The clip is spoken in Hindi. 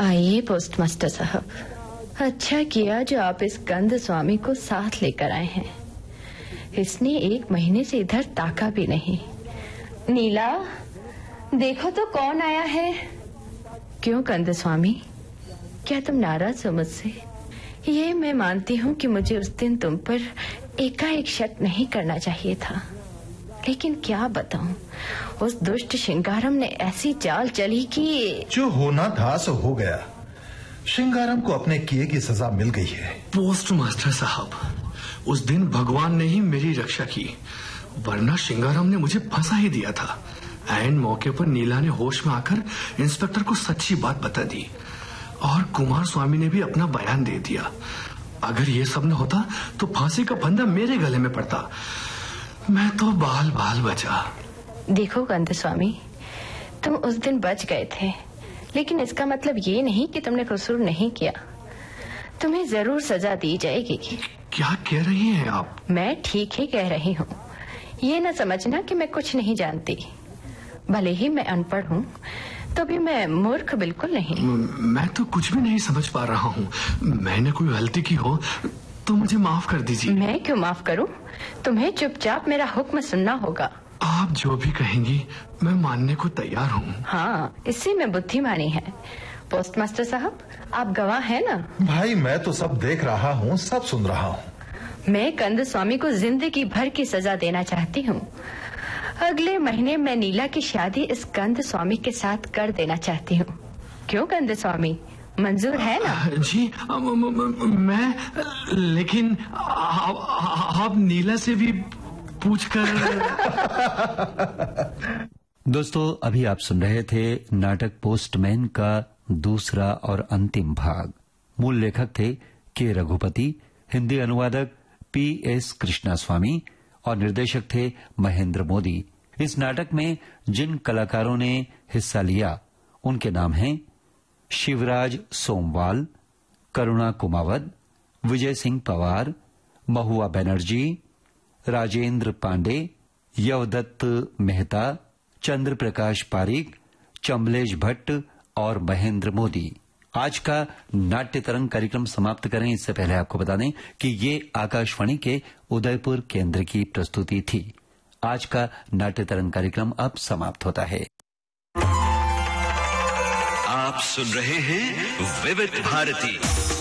आइए पोस्टमास्टर साहब, अच्छा किया जो आप इस कंद स्वामी को साथ लेकर आए हैं। इसने 1 महीने से इधर ताका भी नहीं। नीला, देखो तो कौन आया है। क्यों कंद स्वामी, क्या तुम नाराज हो मुझसे? ये मैं मानती हूँ कि मुझे उस दिन तुम पर एकाएक शक नहीं करना चाहिए था, लेकिन क्या बताऊं, उस दुष्ट श्रृंगारम ने ऐसी चाल चली कि जो होना था सो हो गया। श्रृंगारम को अपने किए की सजा मिल गई है। पोस्ट मास्टर साहब, उस दिन भगवान ने ही मेरी रक्षा की, वरना श्रृंगारम ने मुझे फंसा ही दिया था। ऐन मौके पर नीला ने होश में आकर इंस्पेक्टर को सच्ची बात बता दी और कुमार स्वामी ने भी अपना बयान दे दिया। अगर ये सब न होता तो फांसी का फंदा मेरे गले में पड़ता। मैं तो बाल बाल बचा। देखो कंद स्वामी, तुम उस दिन बच गए थे, लेकिन इसका मतलब ये नहीं कि तुमने कसूर नहीं किया। तुम्हें जरूर सजा दी जाएगी। क्या कह रही हैं आप? मैं ठीक ही कह रही हूँ। ये न समझना कि मैं कुछ नहीं जानती। भले ही मैं अनपढ़ हूँ, तो भी मैं मूर्ख बिल्कुल नहीं। मैं तो कुछ भी नहीं समझ पा रहा हूँ। मैंने कोई गलती की हो तो मुझे माफ कर दीजिए। मैं क्यों माफ करूँ? तुम्हें चुपचाप मेरा हुक्म सुनना होगा। आप जो भी कहेंगी मैं मानने को तैयार हूँ। हाँ, इसी में बुद्धिमानी है। पोस्टमास्टर साहब, आप गवाह हैं ना? भाई, मैं तो सब देख रहा हूँ, सब सुन रहा हूँ। मैं कंद स्वामी को जिंदगी भर की सजा देना चाहती हूँ। अगले महीने मैं नीला की शादी इस कंद स्वामी के साथ कर देना चाहती हूँ। क्यों कंद स्वामी, मंजूर है ना? जी, मैं, लेकिन आप नीला से भी पूछकर। दोस्तों, अभी आप सुन रहे थे नाटक पोस्टमैन का दूसरा और अंतिम भाग। मूल लेखक थे के रघुपति, हिंदी अनुवादक PS कृष्णास्वामी और निर्देशक थे महेंद्र मोदी। इस नाटक में जिन कलाकारों ने हिस्सा लिया उनके नाम हैं शिवराज सोमवाल, करुणा कुमावत, विजय सिंह पवार, महुआ बनर्जी, राजेंद्र पांडे, यवदत्त मेहता, चंद्र प्रकाश पारीक, चंबलेश भट्ट और महेंद्र मोदी। आज का नाट्य तरंग कार्यक्रम समाप्त करें इससे पहले आपको बता दें कि ये आकाशवाणी के उदयपुर केंद्र की प्रस्तुति थी। आज का नाट्य तरंग कार्यक्रम अब समाप्त होता है। आप सुन रहे हैं विविध भारती।